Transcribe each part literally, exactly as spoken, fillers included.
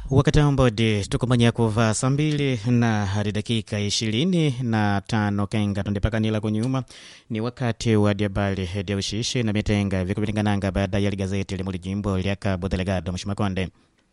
Wakati ambao tukumanya kuva saa mbili na hadi dakika ishirini na tano kenga tundipaka nila kunyuma ni wakati wa diabali ya ushishi na mitenga vikubitingananga baada ya gazeti limuli jimbo lya Cabo Delgado Mshimakonde.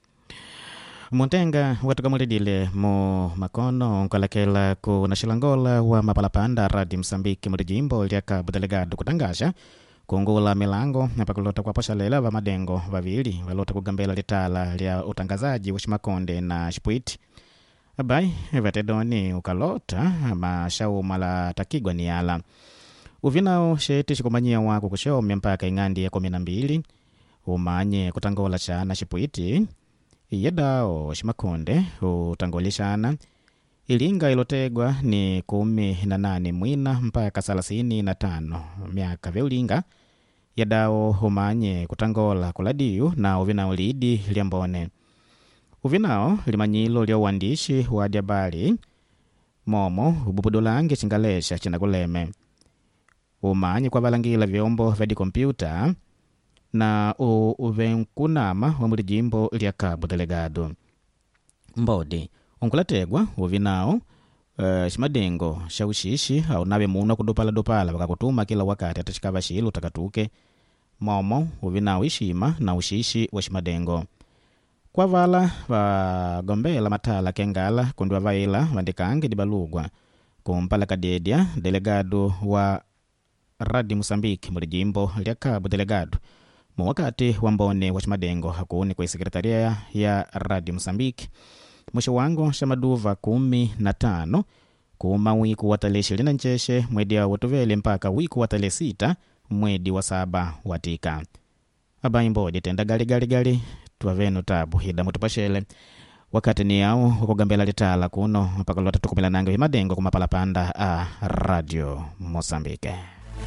Muntenga watukamulidile mu makono nkalakela ku nashilangola wa mapalapanda radi Msambiki muli jimbo lya Cabo Delgado kutangasha kungula milango na pakulota kwa poshalela wa madengo vavili walota kugambela litala lya utangazaji wa Shimakonde na Shipwiti. Abai vatedoni ukalota mashau mala takigwa ni ala uvinao sheti shikumanyia wako kushome mpaka ingandi ya kumi na mbili umanye kutangola chana Shipwiti yedao Shimakonde utangolishana ilinga ilotegwa ni kumi na nane mwina mpaka salasini na tano miaka veulinga yadao humanye kutangola kuladiu na uvinao lidi liambone uvinao limanyilo lya uandishi wa diabali momo ububudulange chingalesha chinakuleme umanye kwa valangila vyombo vya kompyuta na uvenkunama wa muli jimbo lya Cabo Delgado mbodi unkulategwa uvinao uh, shimadengo shaushishi au nawe muna kudupala dupala wakakutuma kila wakati atachikava shilu takatuke momo uvinao ishima na ushishi wa shimadengo kwa vala vagombela matala kengala kundu vaila vandikange dibalugwa kumpala kadedia delegado wa radi Msambiki muli jimbo lya Cabo Delgado mu wakati wa mbone wa shimadengo hakuni kwa sekretaria ya radi Msambiki mwisho wango shamaduva kumi na tano kuma wiku watale shilina ncheshe mwedi wa watuvele mpaka wiku watale sita mwedi wa saba watika. Abaimbo ditenda gali gali gali tuwavenu tabu hida mutupashele wakati ni yao kukugambela litala kuno mpaka lota tukumila nango himadengo kumapalapanda a Radio Mosambike.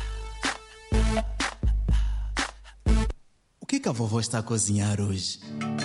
O que que a vovó está a cozinhar hoje?